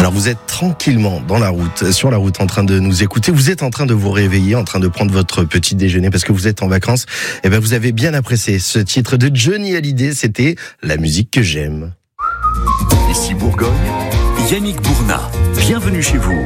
Alors vous êtes tranquillement sur la route en train de nous écouter, vous êtes en train de vous réveiller, en train de prendre votre petit déjeuner parce que vous êtes en vacances. Et ben vous avez bien apprécié ce titre de Johnny Hallyday, c'était La musique que j'aime. Ici Bourgogne, Yannick Bournat, bienvenue chez vous.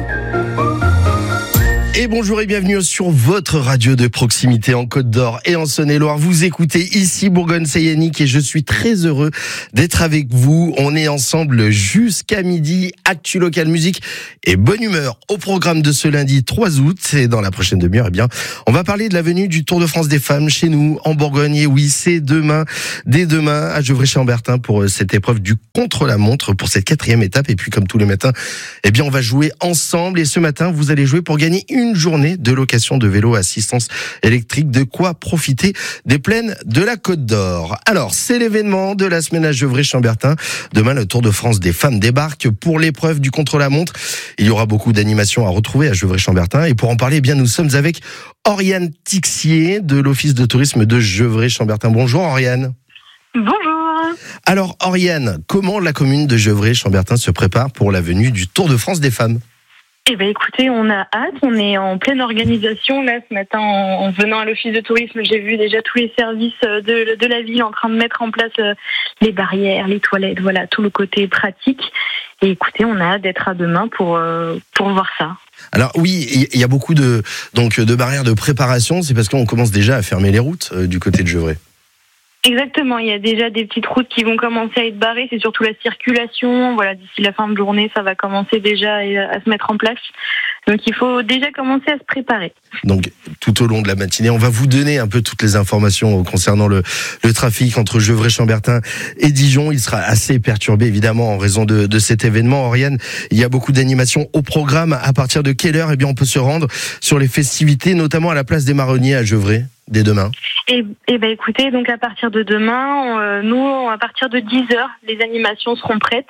Et bonjour et bienvenue sur votre radio de proximité en Côte d'Or et en Saône-et-Loire. Vous écoutez ici Bourgogne, c'est Yannick et je suis très heureux d'être avec vous. On est ensemble jusqu'à midi. Actu Local Musique et bonne humeur au programme de ce lundi 3 août. Et dans la prochaine demi-heure, on va parler de la venue du Tour de France des femmes chez nous en Bourgogne. Et oui, c'est dès demain à Gevrey-Chambertin pour cette épreuve du contre-la-montre pour cette 4e étape. Et puis comme tous les matins, on va jouer ensemble. Et ce matin, vous allez jouer pour gagner une journée de location de vélo à assistance électrique. De quoi profiter des plaines de la Côte d'Or. Alors, c'est l'événement de la semaine à Gevrey-Chambertin. Demain, le Tour de France des femmes débarque pour l'épreuve du contre-la-montre. Il y aura beaucoup d'animations à retrouver à Gevrey-Chambertin. Et pour en parler, nous sommes avec Oriane Tixier de l'Office de tourisme de Gevrey-Chambertin. Bonjour Oriane. Bonjour. Alors Oriane, comment la commune de Gevrey-Chambertin se prépare pour la venue du Tour de France des femmes ? Écoutez, on a hâte, on est en pleine organisation. Là, ce matin, en venant à l'office de tourisme, j'ai vu déjà tous les services de la ville en train de mettre en place les barrières, les toilettes, voilà, tout le côté pratique. Et écoutez, on a hâte d'être à demain pour voir ça. Alors oui, il y a beaucoup de barrières de préparation, c'est parce qu'on commence déjà à fermer les routes du côté de Gevrey. Exactement, il y a déjà des petites routes qui vont commencer à être barrées, c'est surtout la circulation. Voilà, d'ici la fin de journée, ça va commencer déjà à se mettre en place. Donc il faut déjà commencer à se préparer. Donc tout au long de la matinée, on va vous donner un peu toutes les informations concernant le trafic entre Gevrey-Chambertin et Dijon. Il sera assez perturbé évidemment en raison de cet événement. Oriane, il y a beaucoup d'animations au programme. À partir de quelle heure on peut se rendre sur les festivités, notamment à la place des Marronniers à Gevrey, dès demain? Écoutez, donc à partir de demain, nous, à partir de 10h, les animations seront prêtes.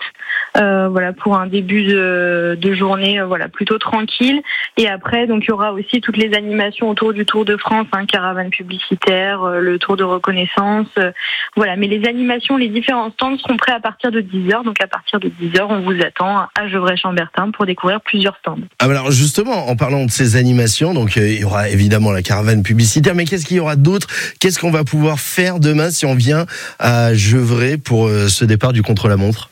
Pour un début de journée, plutôt tranquille. Et après, donc il y aura aussi toutes les animations autour du Tour de France, caravane publicitaire, le Tour de reconnaissance. Mais les animations, les différents stands seront prêts à partir de 10h. Donc à partir de 10h, on vous attend à Gevrey-Chambertin pour découvrir plusieurs stands. Alors justement, en parlant de ces animations, donc il y aura évidemment la caravane publicitaire, mais qu'est-ce qu'il y aura d'autre? Qu'est-ce qu'on va pouvoir faire demain si on vient à Gevrey pour ce départ du contre-la-montre?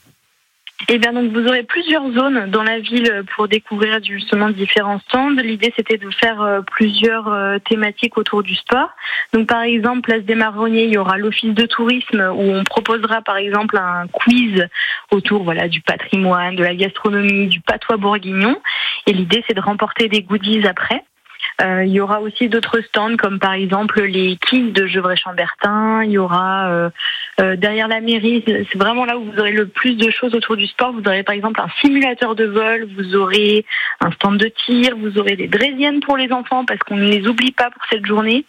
Donc vous aurez plusieurs zones dans la ville pour découvrir justement différents stands. L'idée c'était de faire plusieurs thématiques autour du sport. Donc par exemple, place des Marronniers, il y aura l'office de tourisme où on proposera par exemple un quiz autour du patrimoine, de la gastronomie, du patois bourguignon. Et l'idée c'est de remporter des goodies après. Il y aura aussi d'autres stands comme par exemple les quilles de Gevrey-Chambertin. Il y aura derrière la mairie, c'est vraiment là où vous aurez le plus de choses autour du sport. Vous aurez par exemple un simulateur de vol, vous aurez un stand de tir, vous aurez des draisiennes pour les enfants parce qu'on ne les oublie pas pour cette journée.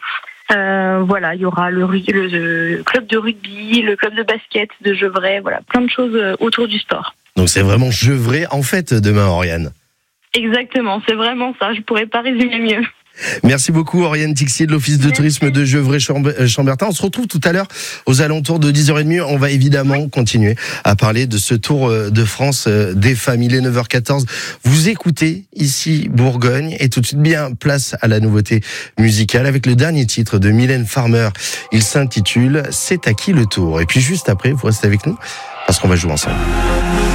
Il y aura le club de rugby, le club de basket de Gevrey, plein de choses autour du sport. Donc c'est vraiment Gevrey en fait demain, Oriane. Exactement, c'est vraiment ça, je pourrais pas résumer mieux. Merci beaucoup Oriane Tixier de l'Office de tourisme de Gevrey-Chambertin. On se retrouve tout à l'heure aux alentours de 10h30. On va évidemment continuer à parler de ce Tour de France des femmes. Il est 9h14. Vous écoutez ici Bourgogne et tout de suite place à la nouveauté musicale avec le dernier titre de Mylène Farmer. Il s'intitule « C'est à qui le tour ?» Et puis juste après, vous restez avec nous parce qu'on va jouer ensemble.